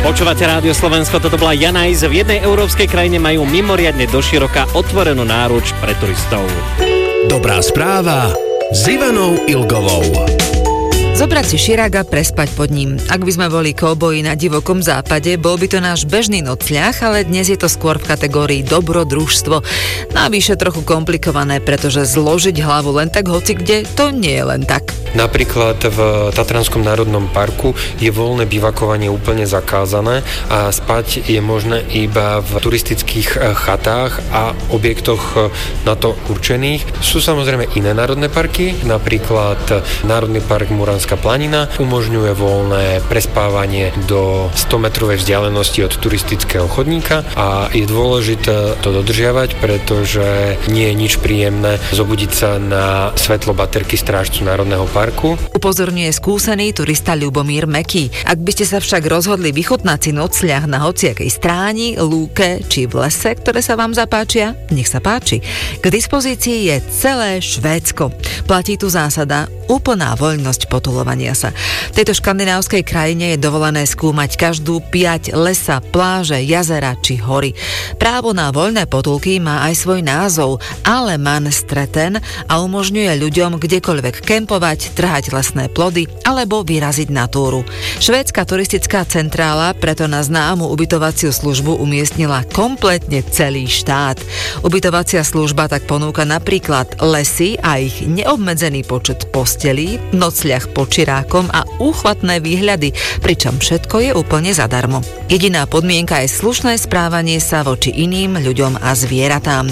Počúvate Rádio Slovensko, toto bola Janajs. V jednej európskej krajine majú mimoriadne doširoka otvorenú náruč pre turistov. Dobrá správa s Ivanou Ilgovou. Zobrať si širák a prespať pod ním. Ak by sme boli kouboji na divokom západe, bol by to náš bežný nocľah, ale dnes je to skôr v kategórii dobrodružstvo. Navyše trochu komplikované, pretože zložiť hlavu len tak hocikde, to nie je len tak. Napríklad v Tatranskom národnom parku je voľné bivakovanie úplne zakázané a spať je možné iba v turistických chatách a objektoch na to určených. Sú samozrejme iné národné parky, napríklad Národný park Muranská planina umožňuje voľné prespávanie do 100-metrovej vzdialenosti od turistického chodníka a je dôležité to dodržiavať, pretože nie je nič príjemné zobudiť sa na svetlo baterky strážcu Národného parku. Upozorňuje skúsený turista Ľubomír Meký. Ak by ste sa však rozhodli vychutnať si nocľah na hociakej stráni, lúke či v lese, ktoré sa vám zapáčia, nech sa páči. K dispozícii je celé Švédsko. Platí tu zásada úplná voľnosť potulovania sa. V tejto škandinávskej krajine je dovolené skúmať každú piať lesa, pláže, jazera či hory. Právo na voľné potulky má aj svoj názov Allemansträtten a umožňuje ľuďom kdekoľvek kempovať, trhať lesné plody alebo vyraziť na túru. Švédska turistická centrála preto na známu ubytovaciu službu umiestnila kompletne celý štát. Ubytovacia služba tak ponúka napríklad lesy a ich neobmedzený počet postelí, nocľah pod čirákom a úchvatné výhľady, pričom všetko je úplne zadarmo. Jediná podmienka je slušné správanie sa voči iným ľuďom a zvieratám.